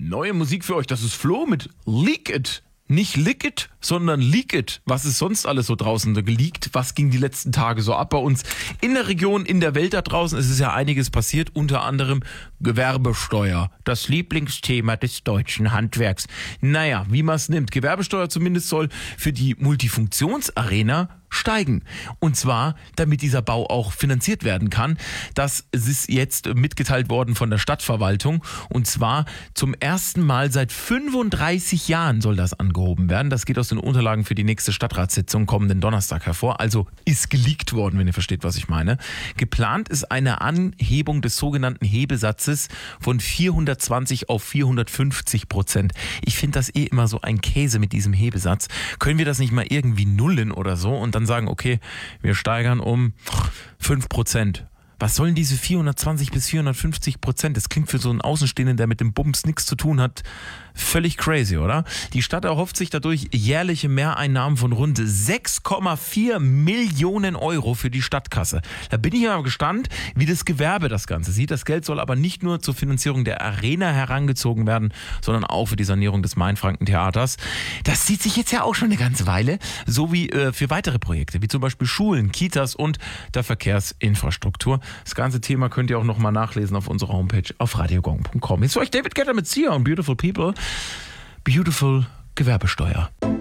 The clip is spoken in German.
Neue Musik für euch, das ist Flo mit Leak It. Nicht Lick It, sondern Leak It. Was ist sonst alles so draußen so geleakt? Was ging die letzten Tage so ab bei uns in der Region, in der Welt da draußen? Es ist ja einiges passiert, unter anderem Gewerbesteuer. Das Lieblingsthema des deutschen Handwerks. Naja, wie man es nimmt. Gewerbesteuer zumindest soll für die Multifunktionsarena steigen. Und zwar, damit dieser Bau auch finanziert werden kann. Das ist jetzt mitgeteilt worden von der Stadtverwaltung. Und zwar zum ersten Mal seit 35 Jahren soll das angehoben werden. Das geht aus den Unterlagen für die nächste Stadtratssitzung kommenden Donnerstag hervor. Also ist geleakt worden, wenn ihr versteht, was ich meine. Geplant ist eine Anhebung des sogenannten Hebesatzes von 420 auf 450%. Ich finde das immer so ein Käse mit diesem Hebesatz. Können wir das nicht mal irgendwie nullen oder so und dann sagen, okay, wir steigern um 5%. Was sollen diese 420 bis 450%? Das klingt für so einen Außenstehenden, der mit dem Bums nichts zu tun hat, völlig crazy, oder? Die Stadt erhofft sich dadurch jährliche Mehreinnahmen von rund 6,4 Millionen Euro für die Stadtkasse. Da bin ich aber gespannt, wie das Gewerbe das Ganze sieht. Das Geld soll aber nicht nur zur Finanzierung der Arena herangezogen werden, sondern auch für die Sanierung des Mainfranken-Theaters. Das zieht sich jetzt ja auch schon eine ganze Weile, so wie für weitere Projekte, wie zum Beispiel Schulen, Kitas und der Verkehrsinfrastruktur. Das ganze Thema könnt ihr auch nochmal nachlesen auf unserer Homepage auf radiogong.com. Jetzt für euch David Guetta mit Sia und Beautiful People. Beautiful Gewerbesteuer.